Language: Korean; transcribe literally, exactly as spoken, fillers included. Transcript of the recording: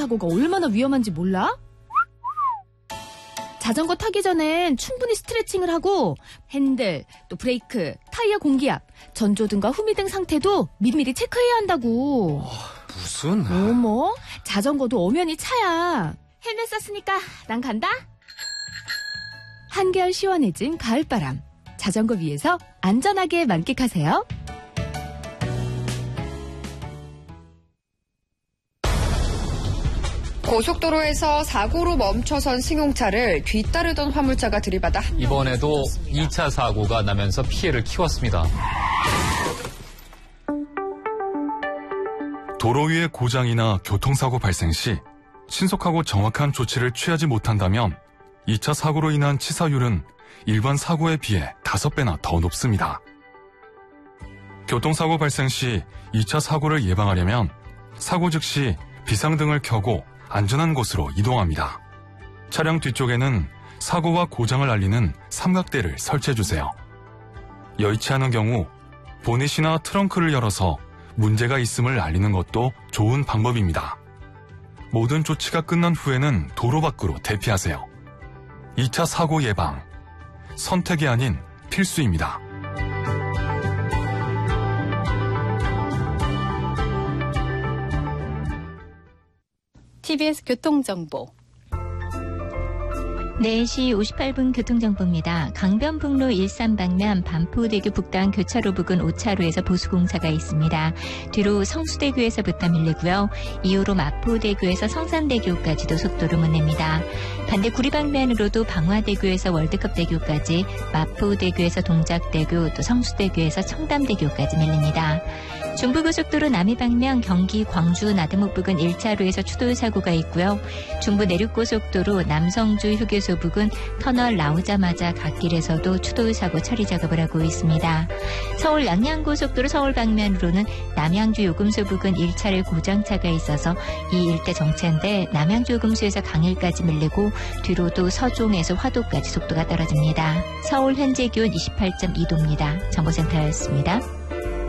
사고가 얼마나 위험한지 몰라? 자전거 타기 전엔 충분히 스트레칭을 하고 핸들, 또 브레이크, 타이어 공기압, 전조등과 후미등 상태도 미리미리 체크해야 한다고. 어, 무슨... 어머, 자전거도 엄연히 차야. 헬멧 썼으니까 난 간다. 한결 시원해진 가을바람. 자전거 위에서 안전하게 만끽하세요. 고속도로에서 사고로 멈춰선 승용차를 뒤따르던 화물차가 들이받아 한 이번에도 이 차 사고가 나면서 피해를 키웠습니다. 도로 위의 고장이나 교통사고 발생 시 신속하고 정확한 조치를 취하지 못한다면 이 차 사고로 인한 치사율은 일반 사고에 비해 다섯 배나 더 높습니다. 교통사고 발생 시 이 차 사고를 예방하려면 사고 즉시 비상등을 켜고 안전한 곳으로 이동합니다. 차량 뒤쪽에는 사고와 고장을 알리는 삼각대를 설치해주세요. 여의치 않은 경우 보닛이나 트렁크를 열어서 문제가 있음을 알리는 것도 좋은 방법입니다. 모든 조치가 끝난 후에는 도로 밖으로 대피하세요. 이 차 사고 예방, 선택이 아닌 필수입니다. 티비에스 교통정보. 네 시 오십팔 분 교통정보입니다. 강변북로 일산 방면 반포대교 북단 교차로 부근 오 차로에서 보수공사가 있습니다. 뒤로 성수대교에서부터 밀리고요. 이후로 마포대교에서 성산대교까지도 속도를 못 냅니다. 반대 구리 방면으로도 방화대교에서 월드컵대교까지, 마포대교에서 동작대교, 또 성수대교에서 청담대교까지 밀립니다. 중부고속도로 남이 방면 경기 광주 나들목 부근 일 차로에서 추돌 사고가 있고요. 중부 내륙고속도로 남성주 휴게소 부근 터널 나오자마자 갓길에서도 추돌 사고 처리 작업을 하고 있습니다. 서울 양양고속도로 서울 방면으로는 남양주 요금소 부근 일 차로에 고장차가 있어서 이 일대 정체인데 남양주 요금소에서 강일까지 밀리고 뒤로도 서종에서 화도까지 속도가 떨어집니다. 서울 현재 기온 이십팔 점 이 도입니다. 정보센터였습니다.